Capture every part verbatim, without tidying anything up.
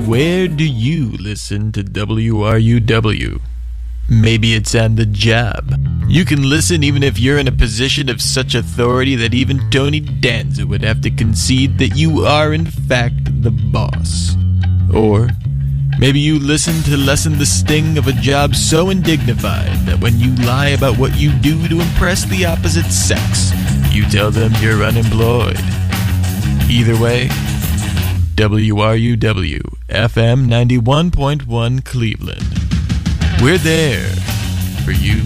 Where do you listen to W R U W? Maybe it's on the job. You can listen even if you're in a position of such authority that even Tony Danza would have to concede that you are in fact the boss. Or maybe you listen to lessen the sting of a job so undignified that when you lie about what you do to impress the opposite sex, you tell them you're unemployed. Either way, W R U W F M ninety-one point one Cleveland. We're there for you.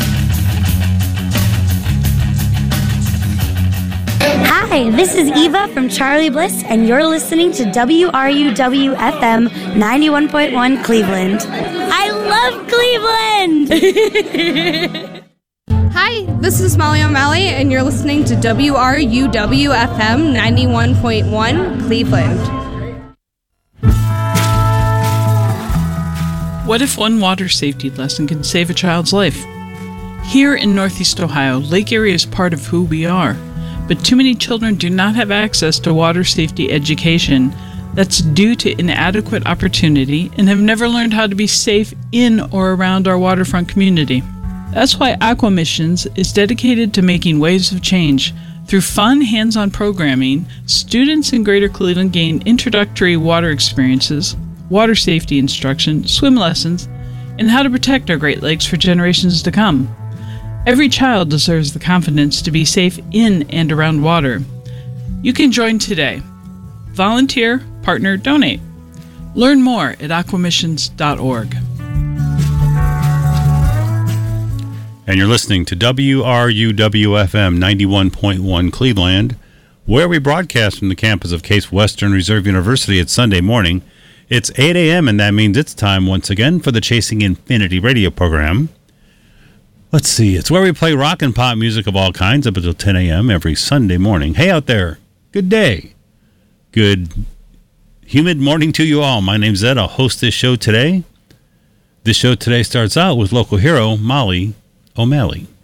Hi, this is Eva from Charlie Bliss, and you're listening to W R U W F M ninety-one point one Cleveland. I love Cleveland! Hi, this is Molly O'Malley, and you're listening to W R U W F M ninety-one point one Cleveland. What if one water safety lesson can save a child's life? Here in Northeast Ohio, Lake Erie is part of who we are, but too many children do not have access to water safety education that's due to inadequate opportunity and have never learned how to be safe in or around our waterfront community. That's why Aqua Missions is dedicated to making waves of change. Through fun, hands-on programming, students in Greater Cleveland gain introductory water experiences, water safety instruction, swim lessons, and how to protect our Great Lakes for generations to come. Every child deserves the confidence to be safe in and around water. You can join today. Volunteer, partner, donate. Learn more at aqua missions dot org. And you're listening to W R U W F M ninety-one point one Cleveland, where we broadcast from the campus of Case Western Reserve University. It's Sunday morning. It's eight a.m., and that means it's time once again for the Chasing Infinity radio program. Let's see, it's where we play rock and pop music of all kinds up until ten a.m. every Sunday morning. Hey out there, good day. Good humid morning to you all. My name's Ed. I'll host this show today. This show today starts out with local hero Molly O'Malley.